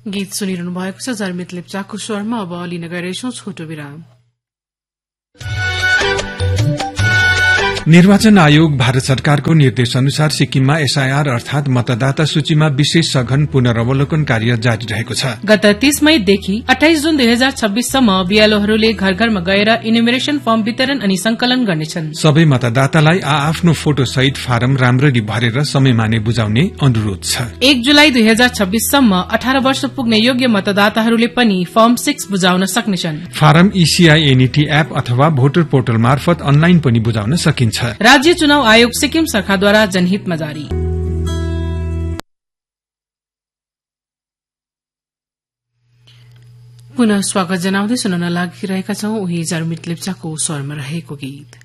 गीत सुनिरहनु भएको छ जर्मित लेप्चाको स्वरमा। अब लिन गइरहेछौं छोटो विराम। निर्वाचन आयोग भारत सरकारको निर्देश अनुसार सिक्किममा एसआईआर अर्थात मतदाता सूचीमा विशेष सघन पुनरावलोकन कार्य जारी रहेको छ। गत 30 मईदेखि 28 जुन 2026 सम्म बीएलओहरूले घर घरमा गएर इन्युमरेसन फर्म वितरण अनि संकलन गर्नेछन्। सबै मतदातालाई आफ्नो फोटो सहित फारम राम्ररी भरेर समयमा नै बुझाउने अनुरोध छ। 1 जुलाई 2026 सम्म 18 वर्ष पुग्ने योग्य मतदाताहरूले पनि फर्म 6 बुझाउन सक्नेछन्। फारम ईसीआई एनईटी एप अथवा भोटर पोर्टल मार्फत अनलाइन पनि बुझाउन सकिन्छ। राज्य चुनाव आयोग सिक्किम शाखाद्वारा जनहितमा जारी। पुनः स्वागत जनाउँदै सुनाउन लागिरहेका छौं उही जर्मित लेप्चाको स्वरमा रहेको गीत।